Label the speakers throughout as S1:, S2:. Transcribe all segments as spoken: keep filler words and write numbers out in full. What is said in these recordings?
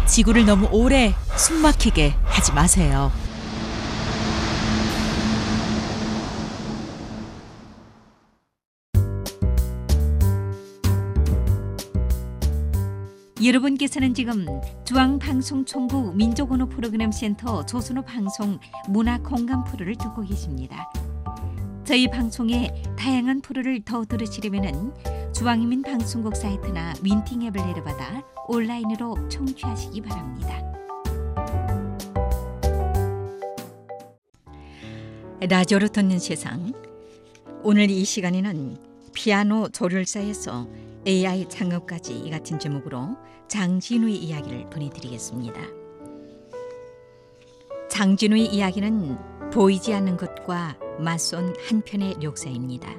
S1: 지구를 너무 오래 숨막히게 하지 마세요.
S2: 여러분께서는 지금 중앙방송총국 민족언어 프로그램 센터 조선어 방송 문화 공감 프로를 듣고 계십니다. 저희 방송의 다양한 프로를 더 들으시려면 중앙인민 방송국 사이트나 윈팅 앱을 내려받아 온라인으로 청취하시기 바랍니다. 라디오로 듣는 세상. 오늘 이 시간에는 피아노 조율사에서 에이아이 창업까지 이 같은 제목으로 장진우의 이야기를 보내드리겠습니다. 장진우의 이야기는 보이지 않는 것과 맞선 한편의 역사입니다.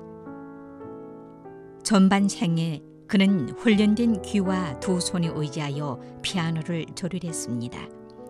S2: 전반 생에 그는 훈련된 귀와 두 손에 의지하여 피아노를 조율했습니다.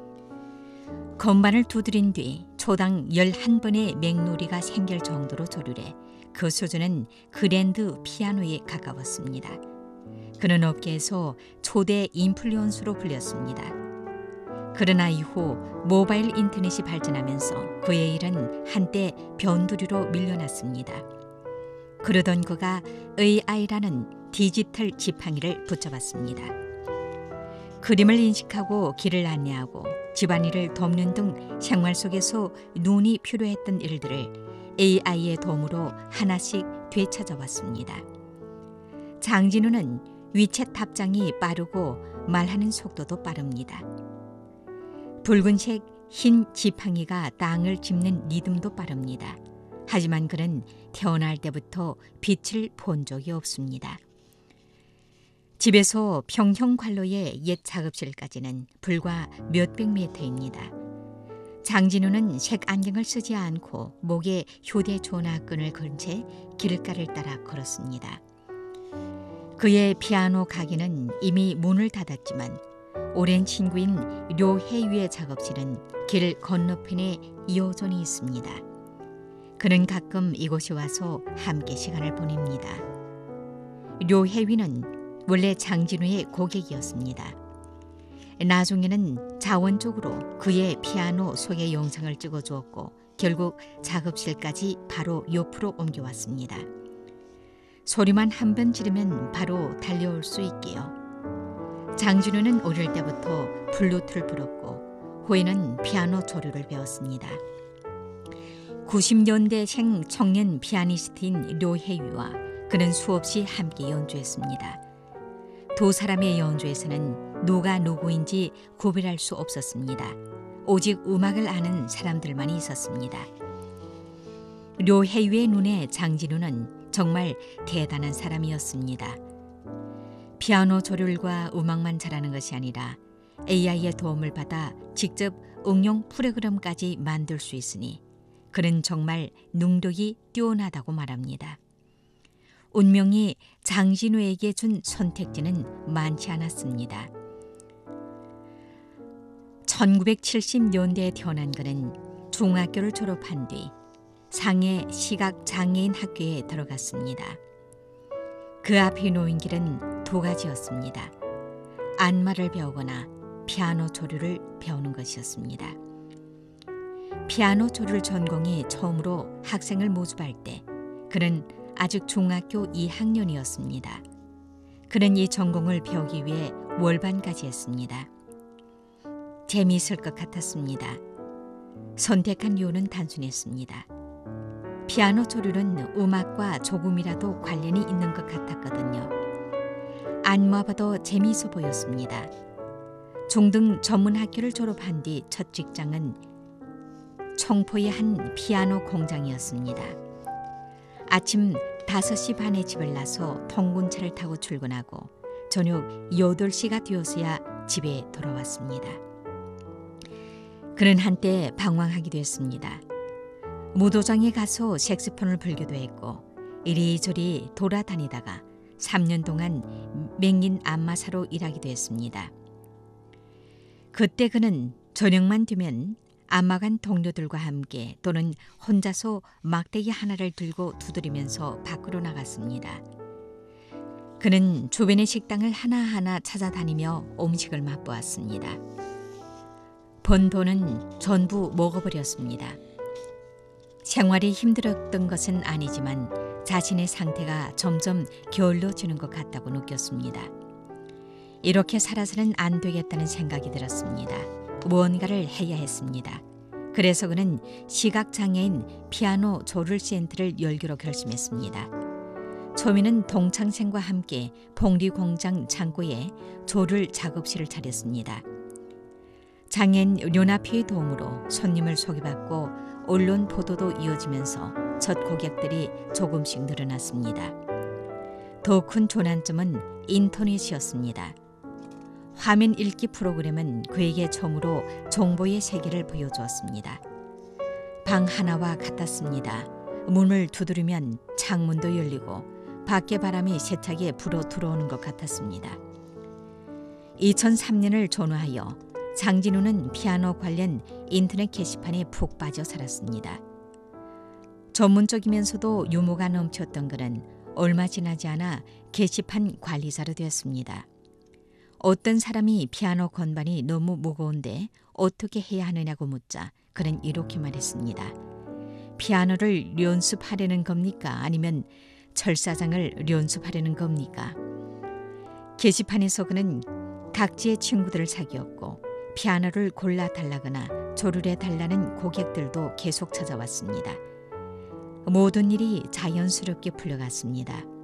S2: 건반을 두드린 뒤 초당 열한 번의 맹놀이가 생길 정도로 조율해 그 수준은 그랜드 피아노에 가까웠습니다. 그는 업계에서 초대 인플루언서로 불렸습니다. 그러나 이후 모바일 인터넷이 발전하면서 그의 일은 한때 변두리로 밀려났습니다. 그러던 그가 에이아이라는 디지털 지팡이를 붙잡았습니다. 그림을 인식하고 길을 안내하고 집안일을 돕는 등 생활 속에서 눈이 필요했던 일들을 에이아이의 도움으로 하나씩 되찾아왔습니다. 장진우는 위챗 답장이 빠르고 말하는 속도도 빠릅니다. 붉은색 흰 지팡이가 땅을 짚는 리듬도 빠릅니다. 하지만 그는 태어날 때부터 빛을 본 적이 없습니다. 집에서 평형관로의 옛 작업실까지는 불과 몇백 미터입니다. 장진우는 색 안경을 쓰지 않고 목에 휴대전화끈을 건 채 길가를 따라 걸었습니다. 그의 피아노 가게는 이미 문을 닫았지만 오랜 친구인 료혜유의 작업실은 길 건너편에 이어전이 있습니다. 그는 가끔 이곳에 와서 함께 시간을 보냅니다. 료혜유는 원래 장진우의 고객이었습니다. 나중에는 자원적으로 그의 피아노 소개 영상을 찍어주었고 결국 작업실까지 바로 옆으로 옮겨왔습니다. 소리만 한 번 지르면 바로 달려올 수 있게요. 장진우는 어릴 때부터 플루트를 불었고 후에는 피아노 조율을 배웠습니다. 구십 년대생 청년 피아니스트인 료혜유와 그는 수없이 함께 연주했습니다. 두 사람의 연주에서는 누가 누구인지 구별할 수 없었습니다. 오직 음악을 아는 사람들만 있었습니다. 료혜유의 눈에 장진우는 정말 대단한 사람이었습니다. 피아노 조율과 음악만 잘하는 것이 아니라 에이아이의 도움을 받아 직접 응용 프로그램까지 만들 수 있으니 그는 정말 능력이 뛰어나다고 말합니다. 운명이 장진우에게 준 선택지는 많지 않았습니다. 천구백칠십 년대에 태어난 그는 중학교를 졸업한 뒤 상해 시각장애인 학교에 들어갔습니다. 그 앞에 놓인 길은 두 가지였습니다. 안마를 배우거나 피아노 조율을 배우는 것이었습니다. 피아노 조율 전공이 처음으로 학생을 모집할 때 그는 아직 중학교 이 학년이었습니다. 그는 이 전공을 배우기 위해 월반까지 했습니다. 재미있을 것 같았습니다. 선택한 이유는 단순했습니다. 피아노 조율은 음악과 조금이라도 관련이 있는 것 같았거든요. 안마 봐도 재미있어 보였습니다. 중등 전문 학교를 졸업한 뒤 첫 직장은 청포의 한 피아노 공장이었습니다. 아침 다섯 시 반에 집을 나서 통근차를 타고 출근하고 저녁 여덟 시가 되어서야 집에 돌아왔습니다. 그는 한때 방황하기도 했습니다. 무도장에 가서 색소폰을 불기도 했고 이리저리 돌아다니다가 삼 년 동안 맹인 안마사로 일하기도 했습니다. 그때 그는 저녁만 되면 안마관 동료들과 함께 또는 혼자서 막대기 하나를 들고 두드리면서 밖으로 나갔습니다. 그는 주변의 식당을 하나하나 찾아다니며 음식을 맛보았습니다. 번 돈은 전부 먹어버렸습니다. 생활이 힘들었던 것은 아니지만 자신의 상태가 점점 게을러지는 것 같다고 느꼈습니다. 이렇게 살아서는 안 되겠다는 생각이 들었습니다. 무언가를 해야 했습니다. 그래서 그는 시각장애인 피아노 조를 센터를 열기로 결심했습니다. 초미는 동창생과 함께 봉리공장 창고에 조를 작업실을 차렸습니다. 장애인 류나피의 도움으로 손님을 소개받고 언론 보도도 이어지면서 첫 고객들이 조금씩 늘어났습니다. 더 큰 조난점은 인터넷이었습니다. 화면 읽기 프로그램은 그에게 처음으로 정보의 세계를 보여주었습니다. 방 하나와 같았습니다. 문을 두드리면 창문도 열리고 밖의 바람이 세차게 불어 들어오는 것 같았습니다. 이천삼 년을 전후하여 장진우는 피아노 관련 인터넷 게시판에 푹 빠져 살았습니다. 전문적이면서도 유머가 넘쳤던 그는 얼마 지나지 않아 게시판 관리자로 되었습니다. 어떤 사람이 피아노 건반이 너무 무거운데 어떻게 해야 하느냐고 묻자 그는 이렇게 말했습니다. 피아노를 연습하려는 겁니까? 아니면 철사장을 연습하려는 겁니까? 게시판에서 그는 각지의 친구들을 사귀었고 피아노를 골라달라거나 조를 해달라는 고객들도 계속 찾아왔습니다. 모든 일이 자연스럽게 풀려갔습니다.